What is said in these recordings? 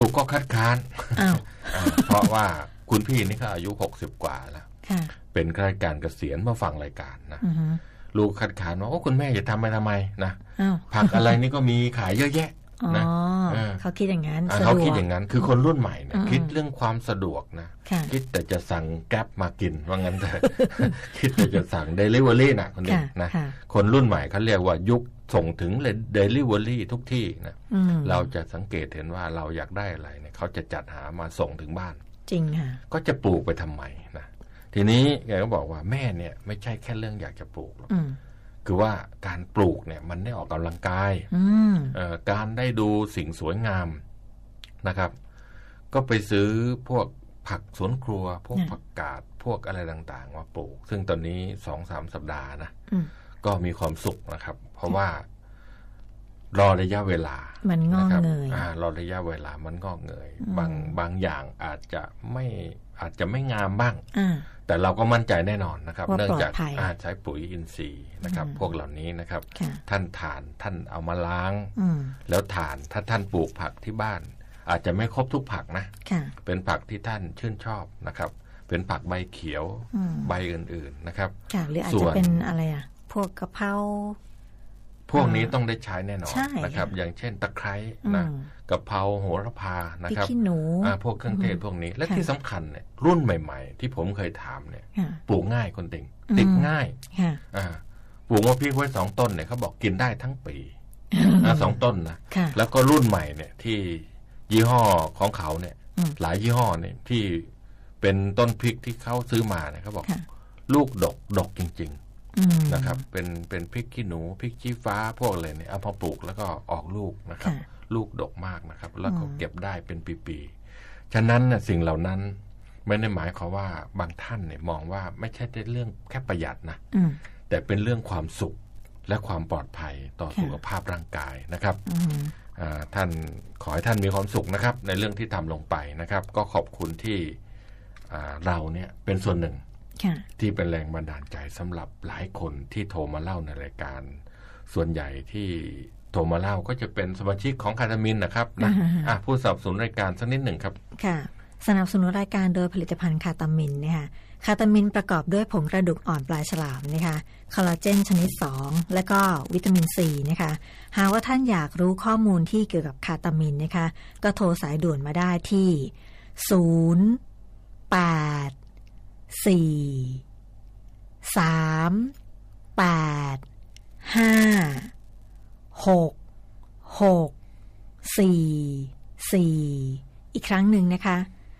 ลูกก็คัดค้านเพราะว่าคุณพี่นี่ก็อายุ60กว่าแล้วเป็นข้าราชการเกษียณมาฟังรายการนะลูกคัดค้านว่าโอ้คุณแม่จะทำไปทำไมนะผักอะไรนี่ก็มีขายเยอะแยะนะเขาคิดอย่างนั้นเขาคิดอย่างนั้นคือคนรุ่นใหม่เนี่ยคิดเรื่องความสะดวกนะคิดแต่จะสั่งแก๊ปมากินว่างั้นแต่คิดแต่จะสั่งเดลิเวอรี่นะคนนี้นะคนรุ่นใหม่เขาเรียกว่ายุคส่งถึงเดลิเวอรี่ทุกที่นะเราจะสังเกตเห็นว่าเราอยากได้อะไรเนี่ยเขาจะจัดหามาส่งถึงบ้านจริงค่ะก็จะปลูกไปทำไมนะทีนี้แกก็บอกว่าแม่เนี่ยไม่ใช่แค่เรื่องอยากจะปลูกหรอกคือว่าการปลูกเนี่ยมันได้ออกกำลังกายการได้ดูสิ่งสวยงามนะครับก็ไปซื้อพวกผักสวนครัวพวกผักกาดพวกอะไรต่างๆมาปลูกซึ่งตอนนี้ 2-3 สัปดาห์นะก็มีความสุขนะครับเพราะว่ารอระยะเวลามันงอกเงยรอระยะเวลามันงอกเงยบางอย่างอาจจะไม่งามบ้างแต่เราก็มั่นใจแน่นอนนะครับเนื่องจากใช้ปุ๋ยอินทรีย์นะครับพวกเหล่านี้นะครับท่านเอามาล้างแล้วถ้าท่านปลูกผักที่บ้านอาจจะไม่ครบทุกผักนะเป็นผักที่ท่านชื่นชอบนะครับเป็นผักใบเขียวใบอื่นๆนะครับหรืออาจจะเป็นอะไรพวกกะเพราพวกนี้ต้องได้ใช้แน่นอนนะครับอย่างเช่นตะไคร้นะกะเพราโหระพานะครับพวกเครื่องเทศพวกนี้และที่สำคัญเนี่ยรุ่นใหม่ๆที่ผมเคยถามเนี่ยปลูกง่ายคนติดง่ายปลูกมะพร้าวไว้2 ต้นเนี่ยเขาบอกกินได้ทั้งปี2 ต้นนะแล้วก็รุ่นใหม่เนี่ยที่ยี่ห้อของเขาเนี่ยหลายยี่ห้อเนี่ยที่เป็นต้นพริกที่เขาซื้อมาเนี่ยเขาบอกลูกดกจริงๆนะครับเป็นพริกขี้หนูพริกชี้ฟ้าพวกอะไรเนี่ยเอาพอปลูกแล้วก็ออกลูกนะครับลูกดกมากนะครับแล้วก็เก็บได้เป็นปีๆฉะนั้นสิ่งเหล่านั้นไม่ได้หมายความว่าบางท่านเนี่ยมองว่าไม่ใช่เรื่องแค่ประหยัดนะแต่เป็นเรื่องความสุขและความปลอดภัยต่อสุขภาพร่างกายนะครับท่านขอให้ท่านมีความสุขนะครับในเรื่องที่ทำลงไปนะครับก็ขอบคุณที่เราเนี่ยเป็นส่วนหนึ่งที่เป็นแรงบันดาลใจสำหรับหลายคนที่โทรมาเล่าในรายการส่วนใหญ่ที่โทรมาเล่าก็จะเป็นสมาชิกของคาตามินนะครับนะผู้สนับสนุนรายการสักนิดหนึ่งครับค่ะสนับสนุนรายการโดยผลิตภัณฑ์คาตามินนะคะคาตามินประกอบด้วยผงกระดูกอ่อนปลาฉลามนะคะคอลลาเจนชนิด2และก็วิตามินซีนะคะหากว่าท่านอยากรู้ข้อมูลที่เกี่ยวกับคาตามินนะคะก็โทรสายด่วนมาได้ที่084385664อีกครั้งหนึ่งนะคะ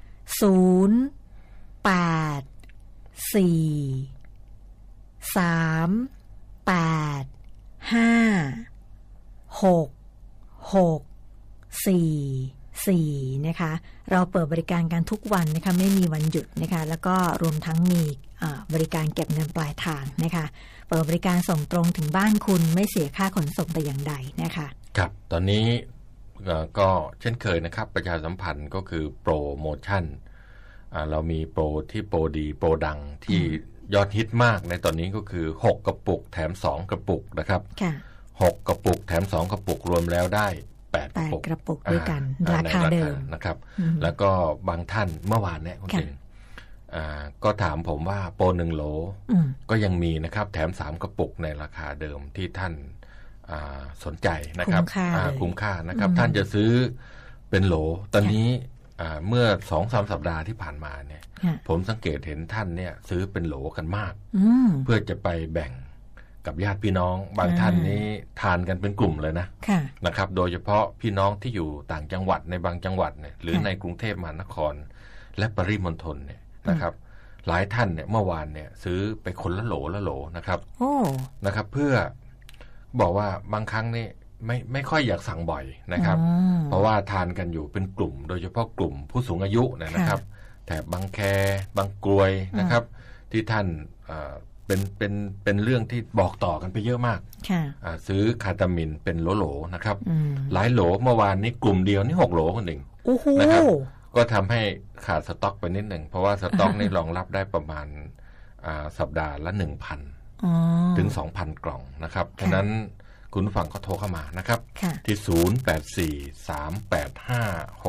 084385664นะคะเราเปิดบริการกันทุกวันนะคะไม่มีวันหยุดนะคะแล้วก็รวมทั้งมีบริการเก็บเงินปลายทางนะคะเปิดบริการส่งตรงถึงบ้านคุณไม่เสียค่าขนส่งแต่อย่างใดนะคะครับตอนนี้ก็เช่นเคยนะครับประชาสัมพันธ์ก็คือโปรโมชั่นเรามีโปรที่โปรดีโปรดังที่ยอดฮิตมากในตอนนี้ก็คือ6กระปุกแถม2กระปุกนะครับ6กระปุกแถม2กระปุกรวมแล้วได้8 กระปุกด้วยกันราคาเดิมนะครับแล้วก็บางท่านเมื่อวานเนี่ยคุณเก่งก็ถามผมว่าโปร1โหลก็ยังมีนะครับแถม3กระปุกในราคาเดิมที่ท่านสนใจนะครับคุ้มค่านะครับท่านจะซื้อเป็นโหลตอนนี้เมื่อ 2-3 สัปดาห์ที่ผ่านมาเนี่ยผมสังเกตเห็นท่านเนี่ยซื้อเป็นโหลกันมากเพื่อจะไปแบ่งกับญาติพี่น้องบางท่านนี้ทานกันเป็นกลุ่มเลยนะครับโดยเฉพาะพี่น้องที่อยู่ต่างจังหวัดในบางจังหวัดเนี่ยหรือในกรุงเทพมหานครและปริมณฑลเนี่ยนะครับหลายท่านเนี่ยเมื่อวานเนี่ยซื้อไปคนละโหลนะครับนะครับเพื่อบอกว่าบางครั้งนี่ไม่ค่อยอยากสั่งบ่อยนะครับเพราะว่าทานกันอยู่เป็นกลุ่มโดยเฉพาะกลุ่มผู้สูงอายุนะครับแถบบางแคบางกรวยนะครับที่ท่านเป็นเรื่องที่บอกต่อกันไปเยอะมากซื้อคาตามินเป็นโหลนะครับหลายโหลเมื่อวานนี้กลุ่มเดียวนี่6โหลคนหนึ่งนะครับก็ทำให้ขาดสต็อกไปนิดหนึ่งเพราะว่าสต็อกนี่รองรับได้ประมาณสัปดาห์ละ 1,000 ถึง 2,000 กล่องนะครับฉะนั้นคุณฟังก็โทรเข้ามานะครับที่0843856444